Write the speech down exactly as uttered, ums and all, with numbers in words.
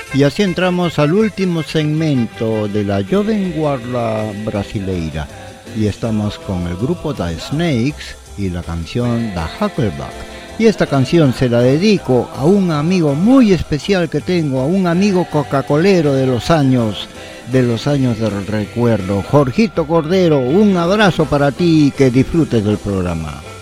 Y así entramos al último segmento de la Joven Guarda Brasileira. Y estamos con el grupo The Snakes y la canción The Huckleback. Y esta canción se la dedico a un amigo muy especial que tengo, a un amigo coca-colero de los años, de los años del recuerdo. Jorgito Cordero, un abrazo para ti y que disfrutes del programa.